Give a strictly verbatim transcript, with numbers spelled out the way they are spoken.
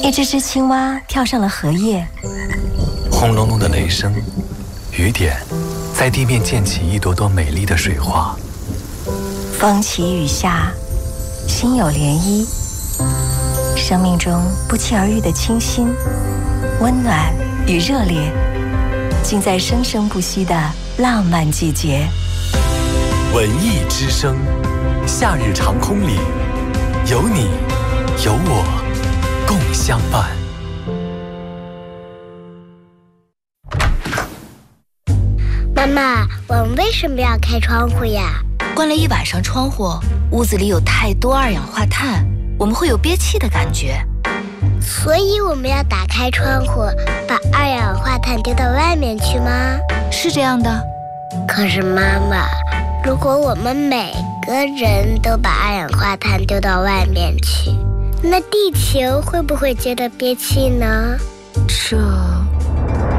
一只只青蛙跳上了荷叶， 轰隆隆的雷声，雨点在地面溅起一朵朵美丽的水花。 风起雨下，心有涟漪。生命中不期而遇的清新、温暖与热烈，尽在生生不息的浪漫季节。 文艺之声，夏日长空里，有你有我共相伴。 妈妈，我们为什么要开窗户呀？ 关了一晚上窗户，屋子里有太多二氧化碳，我们会有憋气的感觉。 所以我们要打开窗户，把二氧化碳丢到外面去吗？ 是这样的。 可是妈妈，如果我们每个人都把二氧化碳丢到外面去，那地球会不会觉得憋气呢？ 这